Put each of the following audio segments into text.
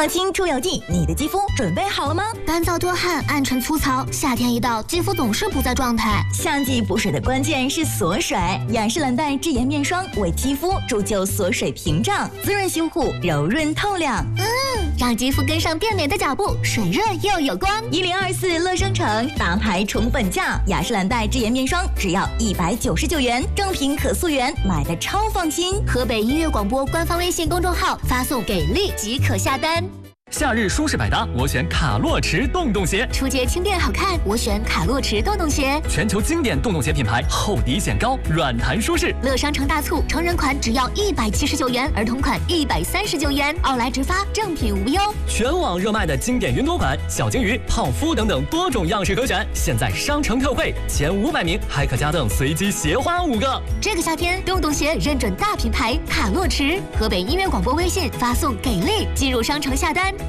创新出游记，你的肌肤准备好了吗？ 干燥多汗、暗沉粗糙，夏天一到，肌肤总是不在状态。 夏季补水的关键是锁水，雅诗兰黛智妍面霜为肌肤铸就锁水屏障，滋润修护，柔润透亮。 让肌肤跟上变美的脚步，水润又有光。 1024乐生城大牌宠本价，雅诗兰黛智妍面霜只要199元，正品可溯源，买的超放心。 河北音乐广播官方微信公众号发送给力即可下单。 夏日舒适百搭，我选卡洛驰洞洞鞋。 出街轻便好看，我选卡洛驰洞洞鞋。 全球经典洞洞鞋品牌，厚底显高，软弹舒适。 乐商城大促，成人款只要179元，儿童款139元，奥莱直发，正品无忧。 全网热卖的经典云朵款、小金鱼、泡芙等等多种样式可选，现在商城特惠，前500名还可加赠随机鞋花5个。 这个夏天，洞洞鞋认准大品牌卡洛驰。河北音乐广播微信发送给力，进入商城下单。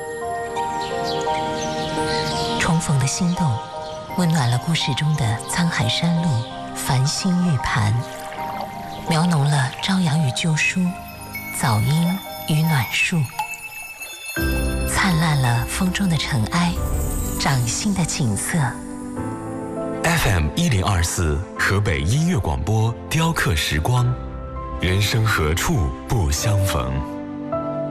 重逢的心动，温暖了故事中的沧海山路、繁星玉盘，描浓了朝阳与旧书、早莺与暖树，灿烂了风中的尘埃、掌心的景色。 FM 1024河北音乐广播雕刻时光，人生何处不相逢。